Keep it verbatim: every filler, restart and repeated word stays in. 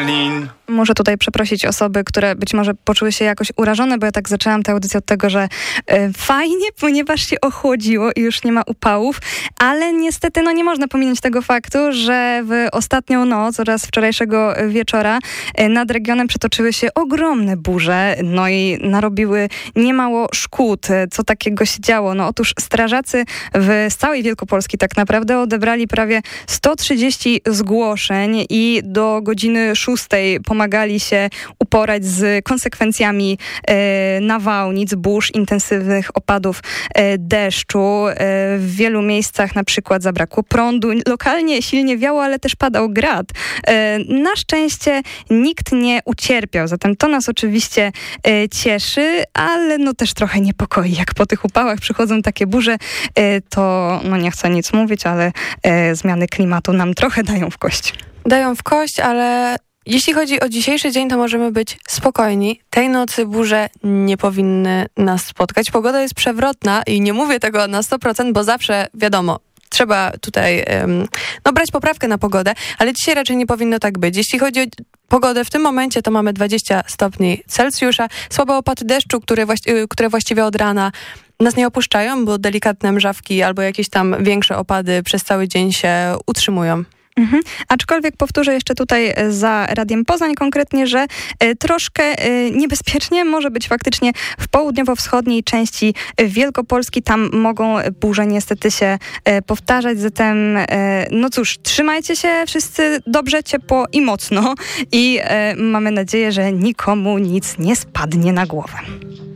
Berlin. Muszę tutaj przeprosić osoby, które być może poczuły się jakoś urażone, bo ja tak zaczęłam tę audycję od tego, że y, fajnie, ponieważ się ochłodziło i już nie ma upałów, ale niestety no nie można pominąć tego faktu, że w ostatnią noc oraz wczorajszego wieczora y, nad regionem przetoczyły się ogromne burze, no i narobiły niemało szkód. Co takiego się działo? No otóż strażacy w, z całej Wielkopolski tak naprawdę odebrali prawie sto trzydzieści zgłoszeń i do godziny szóstej pomagali się uporać z konsekwencjami e, nawałnic, burz, intensywnych opadów e, deszczu. E, w wielu miejscach na przykład zabrakło prądu. Lokalnie silnie wiało, ale też padał grad. E, na szczęście nikt nie ucierpiał, zatem to nas oczywiście e, cieszy, ale no też trochę niepokoi. Jak po tych upałach przychodzą takie burze, e, to no nie chcę nic mówić, ale e, zmiany klimatu nam trochę dają w kość. Dają w kość, ale jeśli chodzi o dzisiejszy dzień, to możemy być spokojni. Tej nocy burze nie powinny nas spotkać. Pogoda jest przewrotna i nie mówię tego na sto procent, bo zawsze wiadomo, trzeba tutaj um, no, brać poprawkę na pogodę, ale dzisiaj raczej nie powinno tak być. Jeśli chodzi o pogodę w tym momencie, to mamy dwadzieścia stopni Celsjusza, słabe opady deszczu, które, właści- które właściwie od rana nas nie opuszczają, bo delikatne mrzawki albo jakieś tam większe opady przez cały dzień się utrzymują. Mhm. Aczkolwiek powtórzę jeszcze tutaj za Radiem Poznań konkretnie, że e, troszkę e, niebezpiecznie może być faktycznie w południowo-wschodniej części Wielkopolski. Tam mogą burze niestety się e, powtarzać. Zatem e, no cóż, trzymajcie się wszyscy dobrze, ciepło i mocno i e, mamy nadzieję, że nikomu nic nie spadnie na głowę.